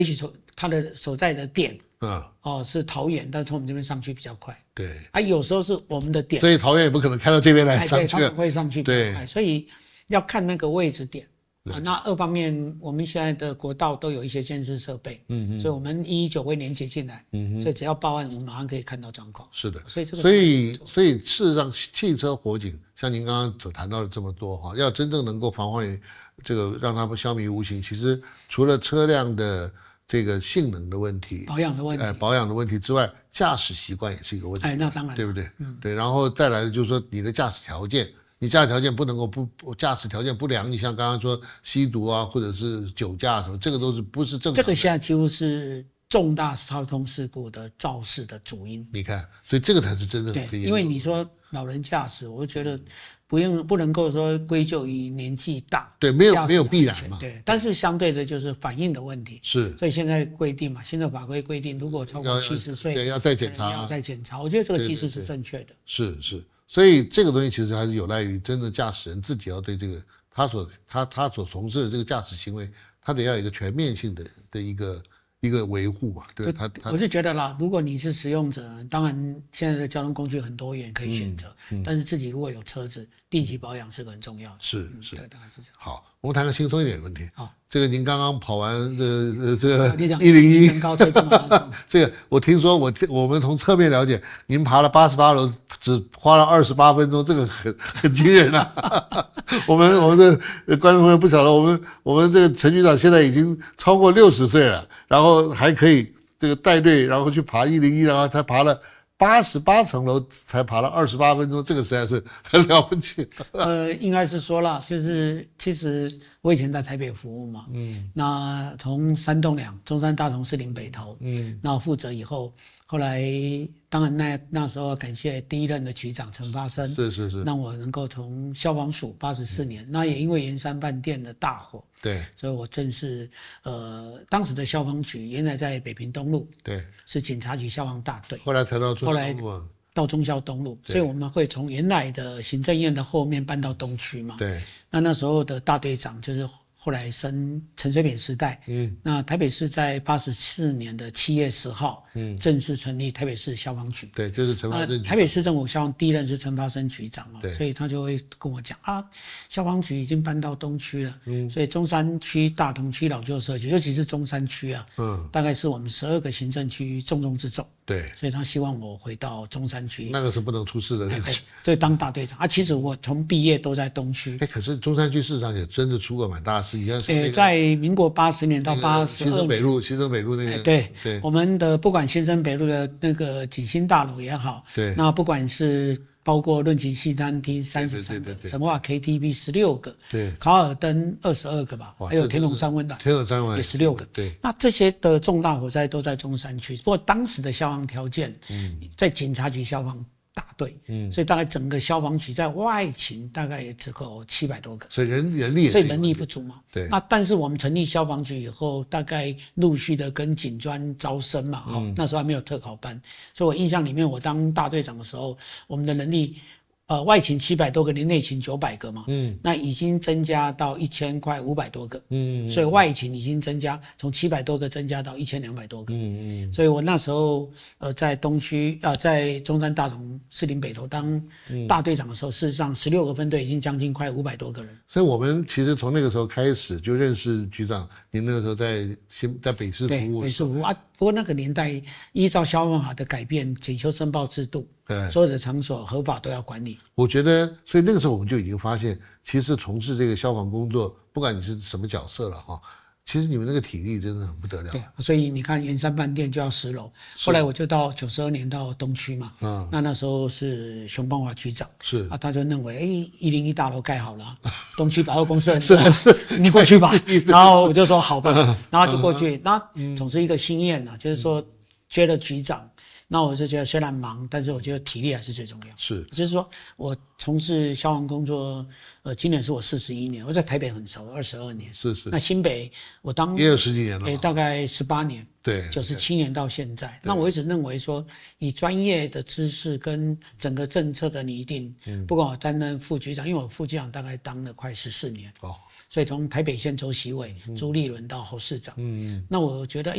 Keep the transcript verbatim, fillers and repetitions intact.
也许所他的所在的点， 嗯， 哦是桃园，但是从我们这边上去比较快。 对， 啊，有时候是我们的点， 所以桃园也不可能开到这边来上去， 哎、对，他们会上去比较快，所以要看那个位置点。啊，那二方面，我们现在的国道都有一些监视设备，嗯嗯，所以我们一一九会连接进来，嗯嗯，所以只要报案，我们马上可以看到状况。 是的， 所以这个， 所以所以事实上，汽车火警像您刚刚所谈到的这么多哈，要真正能够防患于这个让它不消弭无形，其实除了车辆的这个性能的问题、 保养的问题、 呃保养的问题之外，驾驶习惯也是一个问题。 哎，那当然， 对不对？嗯，对，然后再来的就是说你的驾驶条件。你驾驶条件不能够不驾驶条件不良，你像刚刚说吸毒啊，或者是酒驾什么，这个都是不是正常的。 这个现在几乎是重大交通事故的肇事的主因。 你看，所以这个才是真正的。 对，因为你说老人驾驶，我觉得不用不能够说归咎于年纪大， 对，没有没有必然嘛。 对，但是相对的就是反应的问题。 是， 所以现在规定嘛，现在法规规定，如果超过七十岁， 要再检查， 要再检查。我觉得这个技术是正确的。 对对对是是。所以这个东西其实还是有赖于真的驾驶人自己要对这个他所他他所从事的这个驾驶行为，他得要有一个全面性的的一个一个维护嘛，对吧？他我是觉得啦，如果你是使用者，当然现在的交通工具很多元可以选择，嗯嗯、但是自己如果有车子，定期保养是个很重要的。 是是、嗯， 对，大概是这样。 好，我们谈个轻松一点的问题。 好， 这个您刚刚跑完这这个一零一， 这个我听说我我们从侧面了解，您爬了八十八楼，只花了二十八分钟，这个很很惊人啊！我们我们的观众朋友不晓得，我们我们这个陈局长现在已经超过六十岁了，然后还可以这个带队，然后去爬一零一，然后才爬了八十八层楼，才爬了二十八分钟，这个实在是很了不起。 呃，应该是说了，就是其实我以前在台北服务嘛，嗯，那从三栋梁、中山大同、士林北投，嗯，那我负责以后，后来当然那那时候感谢第一任的局长陈发生， 是是是， 让我能够从消防署八十四年，嗯，那也因为圆山饭店的大火。 对， 所以我正式，呃，当时的消防局原来在北平东路， 对， 是警察局消防大队， 后来才到中后来到忠孝东路，所以我们会从原来的行政院的后面搬到东区嘛。 对， 那那时候的大队长就是后来升陈水扁时代，嗯，那台北市在八十四年的七月十号，嗯，正式成立台北市消防局。 对，就是陈发生局。 台北市政府消防第一任是陈发生局长嘛，所以他就会跟我讲啊，消防局已经搬到东区了，嗯，所以中山区、大同区、老旧社区，尤其是中山区啊，嗯，大概是我们十二个行政区重中之重。 对， 所以他希望我回到中山区， 那个是不能出事的那个区， 所以当大队长啊。其实我从毕业都在东区， 哎，可是中山区事实上也真的出过蛮大的事，你看是、那個， 呃，在民国八十年到八十二年， 新生北路，新生北路那个， 对对， 我们的不管新生北路的那个景星大楼也好， 对， 那不管是包括论琴戏餐厅三十三个，神话 K T V 十六个， 对， 卡尔登二十二个吧，还有天龙山温暖， 天龙山温暖也十六个， 对。 那这些的重大火灾都在中山区，不过当时的消防条件，嗯，在警察局消防大队，嗯，所以大概整个消防局在外勤大概也只够七百多个， 所以人人力也是， 所以人力不足嘛。 对。 那但是我们成立消防局以后，大概陆续的跟警专招生嘛，嗯、哦，那时候还没有特考班，所以我印象里面，我当大队长的时候，我们的人力。呃，外勤七百多个，内勤九百个嘛，嗯，那已经增加到一千快五百多个，嗯，所以外勤已经增加，从七百多个增加到一千两百多个，嗯嗯，所以我那时候呃在东区啊、呃，在中山大同、士林北投当大队长的时候，事实上十六个分队已经将近快五百多个人。 所以我们其实从那个时候开始就认识局长，您那个时候在新在北市服务， 对，北市服务啊。不过那个年代依照消防法的改变，检修申报制度，对，所有的场所合法都要管理。 我觉得，所以那个时候我们就已经发现，其实从事这个消防工作，不管你是什么角色了哈，其实你们那个体力真的很不得了。 对，所以你看圆山饭店就要十楼，后来我就到九十二年到东区嘛，嗯，那那时候是熊邦华局长，是啊，他就认为，哎，一零一大楼盖好了，东区百货公司很是是， 你过去吧。然后我就说好吧，然后就过去，那总是一个心愿呐，就是说接了局长。那我就觉得虽然忙，但是我觉得体力还是最重要。 是， 就是说我从事消防工作，呃，今年是我四十一年，我在台北很熟，二十二年。 是是。 那新北我当也有十几年了， 诶，大概十八年。 对， 九十七年到现在。那我一直认为说，以专业的知识跟整个政策的拟定，嗯，不管我担任副局长，因为我副局长大概当了快十四年。哦。所以从台北县周习伟、朱立伦到侯市长，嗯，那我觉得。